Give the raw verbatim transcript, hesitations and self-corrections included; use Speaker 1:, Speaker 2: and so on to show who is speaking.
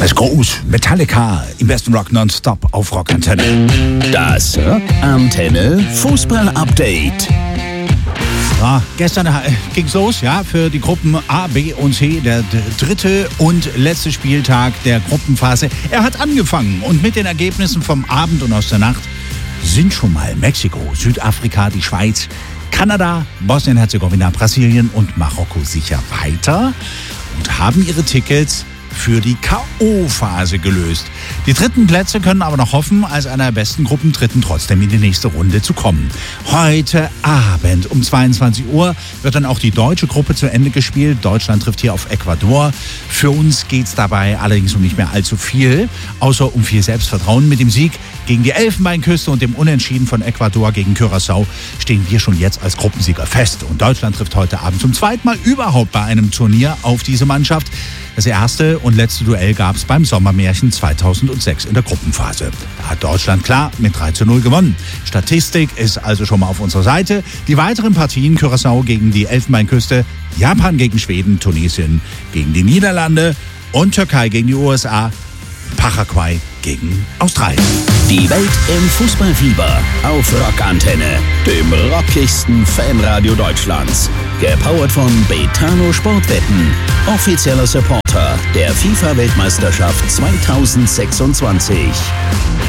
Speaker 1: Es groß, Metallica im besten Rock nonstop auf Rockantenne.
Speaker 2: Das Rockantenne Fußball-Update.
Speaker 1: Ja, gestern ging's los, ja, für die Gruppen A, B und C, der d- dritte und letzte Spieltag der Gruppenphase. Er hat angefangen und mit den Ergebnissen vom Abend und aus der Nacht sind schon mal Mexiko, Südafrika, die Schweiz, Kanada, Bosnien-Herzegowina, Brasilien und Marokko sicher weiter und haben ihre Tickets für die K O-Phase gelöst. Die dritten Plätze können aber noch hoffen, als einer der besten Gruppen Dritten trotzdem in die nächste Runde zu kommen. Heute Abend um zweiundzwanzig Uhr wird dann auch die deutsche Gruppe zu Ende gespielt. Deutschland trifft hier auf Ecuador. Für uns geht es dabei allerdings um nicht mehr allzu viel, außer um viel Selbstvertrauen. Mit dem Sieg gegen die Elfenbeinküste und dem Unentschieden von Ecuador gegen Curaçao stehen wir schon jetzt als Gruppensieger fest. Und Deutschland trifft heute Abend zum zweiten Mal überhaupt bei einem Turnier auf diese Mannschaft. Das erste und letzte Duell gab es beim Sommermärchen zweitausendsechs in der Gruppenphase. Da hat Deutschland klar mit drei zu null gewonnen. Statistik ist also schon mal auf unserer Seite. Die weiteren Partien: Curaçao gegen die Elfenbeinküste, Japan gegen Schweden, Tunesien gegen die Niederlande und Türkei gegen die U S A, Paraguay gegen Australien.
Speaker 2: Die Welt im Fußballfieber auf Rockantenne, dem rockigsten Fanradio Deutschlands. Gepowert von Betano Sportwetten, offizieller Supporter der FIFA-Weltmeisterschaft zweitausendsechsundzwanzig.